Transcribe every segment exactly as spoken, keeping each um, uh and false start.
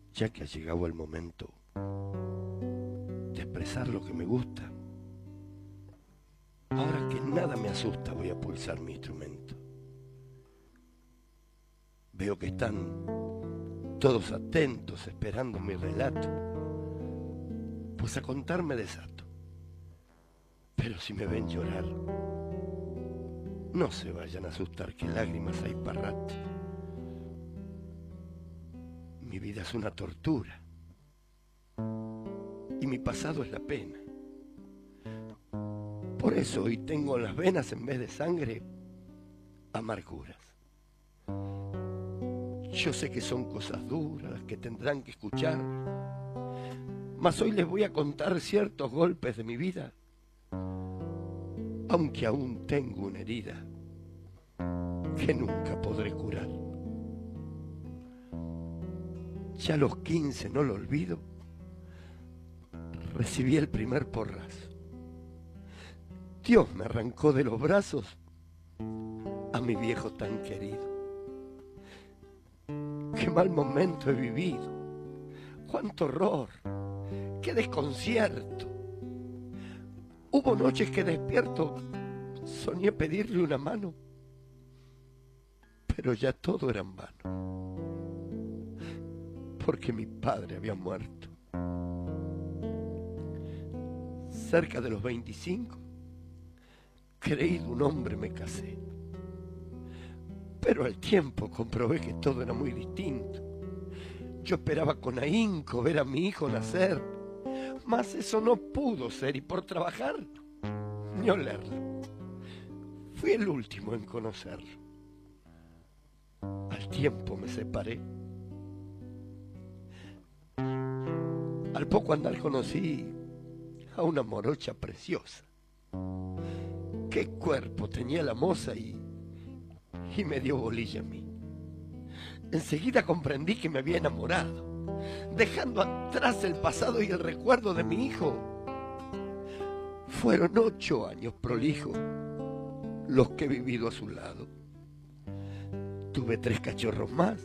ya que ha llegado el momento de expresar lo que me gusta. Ahora que nada me asusta, voy a pulsar mi instrumento. Veo que están todos atentos esperando mi relato, pues a contar me desato. Pero si me ven llorar, no se vayan a asustar, que lágrimas hay para rato. Mi vida es una tortura y mi pasado es la pena. Por eso hoy tengo en las venas, en vez de sangre, amarguras. Yo sé que son cosas duras las que tendrán que escuchar, mas hoy les voy a contar ciertos golpes de mi vida, aunque aún tengo una herida que nunca podré curar. Ya a los quince, no lo olvido, recibí el primer porrazo. Dios me arrancó de los brazos a mi viejo tan querido. Qué mal momento he vivido, cuánto horror, qué desconcierto. Hubo noches que despierto soñé pedirle una mano, pero ya todo era en vano, porque mi padre había muerto. Cerca de los veinticinco, creído un hombre, me casé. Pero al tiempo comprobé que todo era muy distinto. Yo esperaba con ahínco ver a mi hijo nacer, mas eso no pudo ser, y por trabajar, ni olerlo. Fui el último en conocerlo. Al tiempo me separé. Al poco andar conocí a una morocha preciosa. Qué cuerpo tenía la moza y, y me dio bolilla a mí. Enseguida comprendí que me había enamorado, dejando atrás el pasado y el recuerdo de mi hijo. Fueron ocho años prolijos los que he vivido a su lado. Tuve tres cachorros más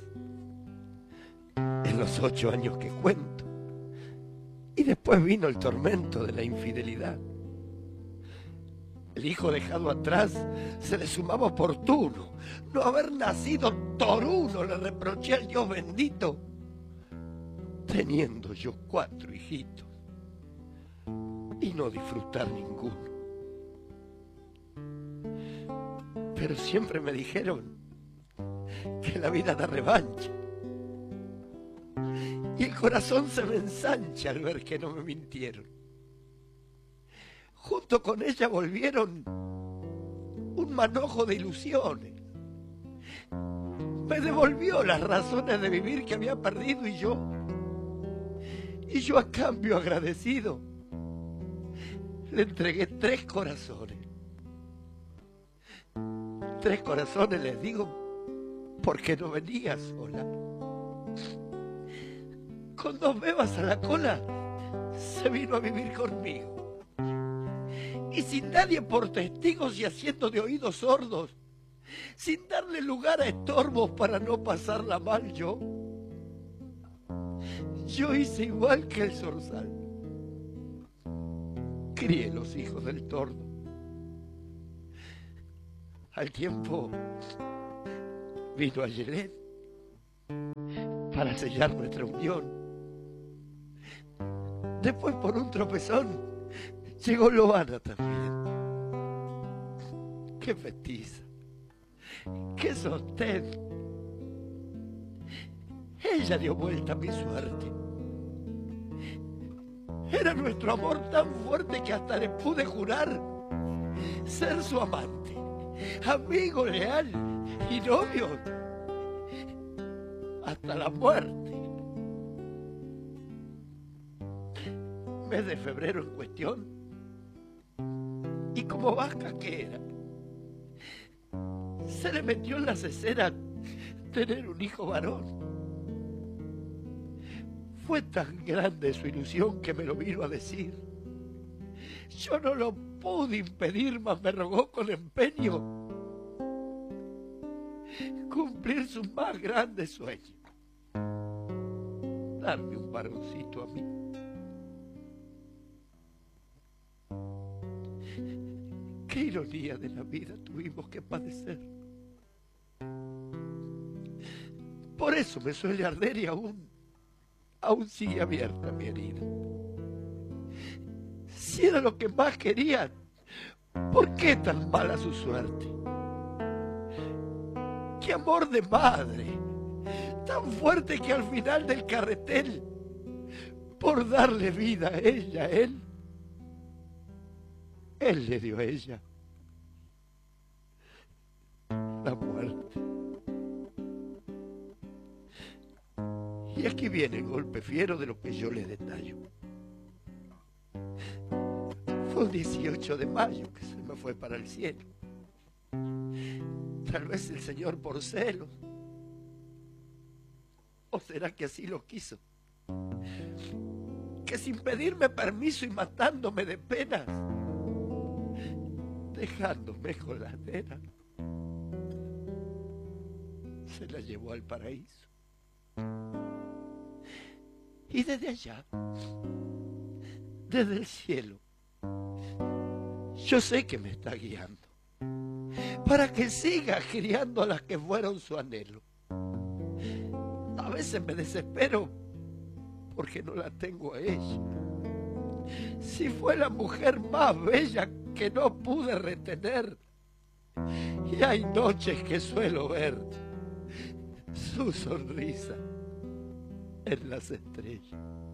en los ocho años que cuento. Y después vino el tormento de la infidelidad. El hijo dejado atrás se le sumaba oportuno. No haber nacido toruno, le reproché al Dios bendito, teniendo yo cuatro hijitos y no disfrutar ninguno. Pero siempre me dijeron que la vida da revancha, y el corazón se me ensancha al ver que no me mintieron. Junto con ella volvieron un manojo de ilusiones. Me devolvió las razones de vivir que había perdido, y yo, y yo a cambio agradecido, le entregué tres corazones. Tres corazones, les digo, porque no venía sola. Con dos bebas a la cola se vino a vivir conmigo. Y sin nadie por testigos y haciendo de oídos sordos, sin darle lugar a estorbos para no pasarla mal, yo, yo hice igual que el zorzal. Crié los hijos del tordo. Al tiempo vino Ayelet para sellar nuestra unión. Después, por un tropezón, llegó Loana también. Qué petiza, qué sostén. Ella dio vuelta a mi suerte. Era nuestro amor tan fuerte que hasta le pude jurar ser su amante, amigo leal y novio hasta la muerte. Mes de febrero en cuestión, y como vasca que era, se le metió en la cesera tener un hijo varón. Fue tan grande su ilusión que me lo vino a decir. Yo no lo pude impedir, mas me rogó con empeño cumplir su más grande sueño, darme un varoncito a mí. Qué ironía de la vida tuvimos que padecer. Por eso me suele arder y aún, aún sigue abierta mi herida. Si era lo que más quería, ¿por qué tan mala su suerte? ¡Qué amor de madre! Tan fuerte que al final del carretel, por darle vida a ella, él, él le dio a ella la muerte. Y aquí viene el golpe fiero de lo que yo le detallo. Fue un dieciocho de mayo que se me fue para el cielo. Tal vez el Señor por celos. ¿O será que así lo quiso? Que sin pedirme permiso y matándome de penas, dejándome con la nena, se la llevó al paraíso. Y desde allá, desde el cielo, yo sé que me está guiando para que siga criando a las que fueron su anhelo. A veces me desespero porque no la tengo a ella. Si fue la mujer más bella que no pude retener, y hay noches que suelo ver su sonrisa en las estrellas.